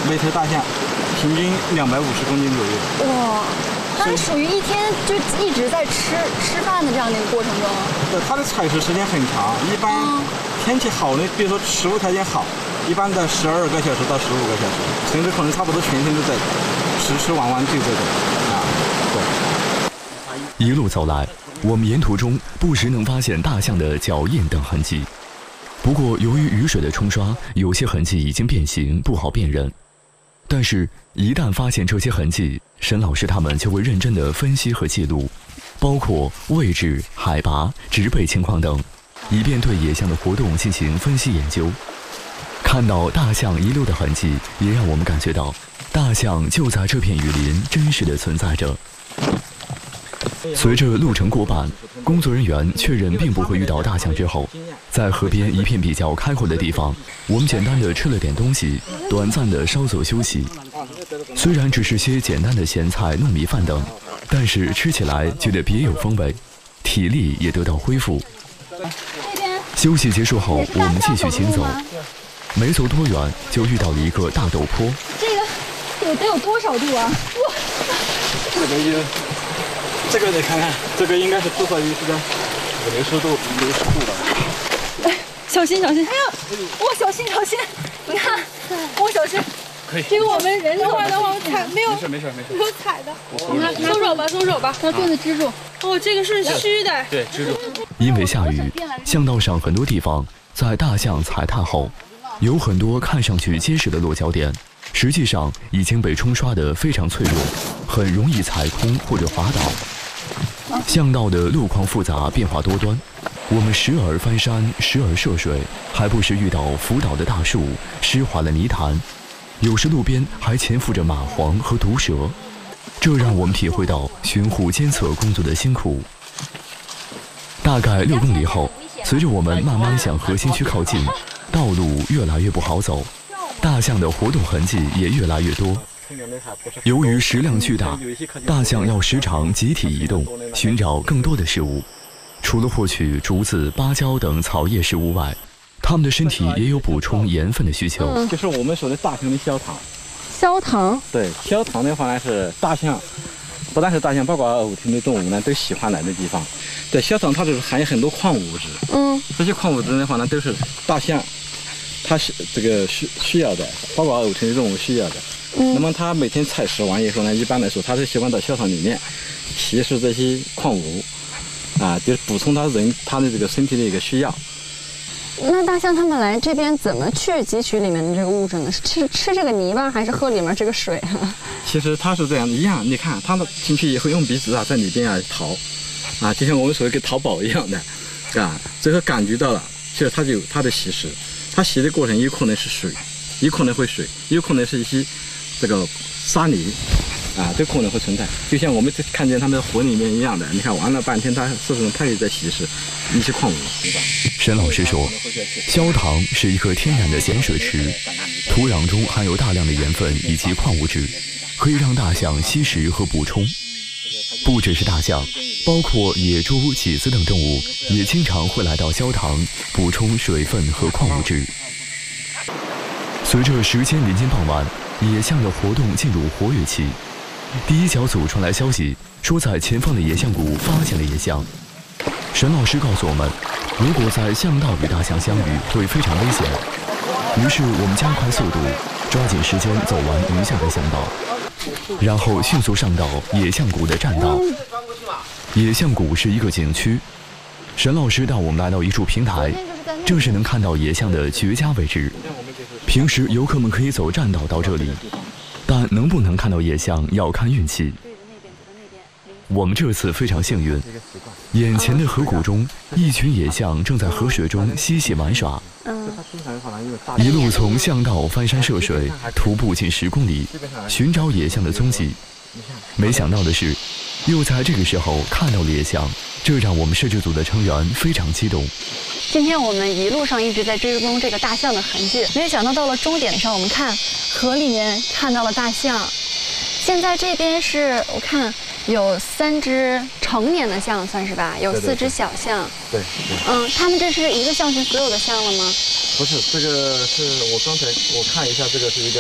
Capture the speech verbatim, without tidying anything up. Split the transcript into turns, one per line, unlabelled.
每头大象平均两百五十公斤左右。
哇，它是属于一天就一直在吃吃饭的这样的一个过程中。
对，它的采食时间很长，一般天气好呢，比如说食物条件好，一般的十二个小时到十五个小时，甚至可能差不多全天都在吃吃玩玩对这种啊。
对。一路走来，我们沿途中不时能发现大象的脚印等痕迹。不过，由于雨水的冲刷，有些痕迹已经变形，不好辨认。但是，一旦发现这些痕迹，沈老师他们就会认真地分析和记录，包括位置、海拔、植被情况等，以便对野象的活动进行分析研究。看到大象遗留的痕迹，也让我们感觉到，大象就在这片雨林真实地存在着。随着路程过半，工作人员确认并不会遇到大象之后，在河边一片比较开阔的地方，我们简单的吃了点东西，短暂的稍作休息。虽然只是些简单的咸菜、糯米饭等，但是吃起来觉得别有风味，体力也得到恢复。休息结束后，我们继续行走，没走多远就遇到了一个大陡坡。
这个有得有多少度啊？哇！
这个一。这个得看看，这个应该是至少有是在六十度、六十度的。
哎，小心小心！哎呀，哇，小心小心！你看，哇，小心！
可以。
这个我们人等会儿等会儿踩没有？
没事没事没事。
没有踩的。
你看，松手吧松手吧，
把盾子支住。
哦，这个是虚的。
对，支住。
因为下雨，巷道上很多地方在大象踩踏后，有很多看上去结实的落脚点，实际上已经被冲刷得非常脆弱，很容易踩空或者滑倒。巷道的路况复杂，变化多端，我们时而翻山，时而涉水，还不时遇到浮倒的大树、湿滑的泥潭，有时路边还潜伏着蚂蟥和毒蛇，这让我们体会到巡护监测工作的辛苦。大概六公里后，随着我们慢慢向核心区靠近，道路越来越不好走，大象的活动痕迹也越来越多。由于食量巨大，大象要时常集体移动，寻找更多的食物。除了获取竹子、芭蕉等草叶食物外，它们的身体也有补充盐分的需求。
嗯、就是我们说的大象的消糖。
消糖？
对，消糖的话呢是大象，不但是大象，包括偶蹄类动物呢都喜欢来的地方。对，消糖它就是含有很多矿物质。嗯，这些矿物质的话呢都是大象它是这个需需要的，包括偶蹄类动物需要的。嗯、那么它每天采食完以后呢，一般来说它是喜欢到消糖里面吸食这些矿物，啊，就是补充它人它的这个身体的一个需要。
那大象它们来这边怎么去汲取里面的这个物质呢？是吃吃这个泥巴，还是喝里面这个水啊？
其实它是这样一样，你看它们进去以后用鼻子啊在里边啊逃，啊，就像我们所谓的淘宝一样的，啊，最后感觉到了，其实它就有它的吸食，它吸的过程有可能是水，有可能会水，有可能是一些。这个沙泥啊，都可能会存在，就像我们看见它们河里面一样的。你看玩了半天，它事实上它也在吸食一些矿物，对吧？
沈老师说，焦糖是一个天然的碱水池，土壤中含有大量的盐分以及矿物质，可以让大象吸食和补充。不只是大象，包括野猪、麂子等动物也经常会来到焦塘补充水分和矿物质。随着时间临近傍晚，野象的活动进入活跃期。第一小组传来消息，说在前方的野象谷发现了野象。沈老师告诉我们，如果在巷道与大象相遇，会非常危险。于是我们加快速度，抓紧时间走完余下的巷道，然后迅速上到野象谷的栈道。野象谷是一个景区，沈老师带我们来到一处平台，这是能看到野象的绝佳位置。平时游客们可以走栈道到这里，但能不能看到野象要看运气。我们这次非常幸运，眼前的河谷中，一群野象正在河水中嬉戏玩耍。一路从巷道翻山涉水，徒步近十公里，寻找野象的踪迹。没想到的是，又在这个时候看到了野象，这让我们摄制组的成员非常激动。
今天我们一路上一直在追踪这个大象的痕迹，没有想到到了终点上，我们看河里面看到了大象。现在这边是我看有三只成年的象，算是吧？有四只小象。
对。对对
嗯，他们这是一个象群所有的象了吗？
不是，这个是我刚才我看一下，这个是一个。